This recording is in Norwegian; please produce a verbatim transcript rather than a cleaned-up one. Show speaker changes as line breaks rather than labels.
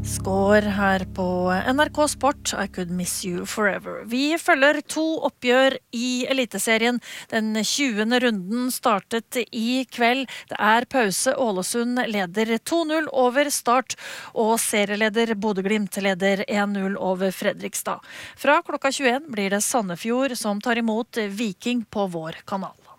Skår her på N R K Sport, I Could Miss You Forever. Vi følger to oppgjør i Eliteserien. Den tjuende runden startet i kveld. Det er pause. Ålesund leder to null over Start, og serieleder Bodø/Glimt leder en null over Fredrikstad. Fra klokka tjueen blir det Sandefjord som tar imot Viking på vår kanal.